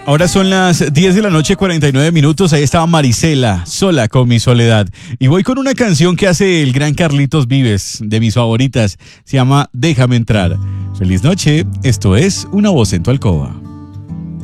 Ahora son las 10 de la noche, 49 minutos. Ahí estaba Marisela, Sola con mi soledad. Y voy con una canción que hace el gran Carlitos Vives, de mis favoritas. Se llama Déjame entrar. Feliz noche. Esto es Una Voz en tu Alcoba.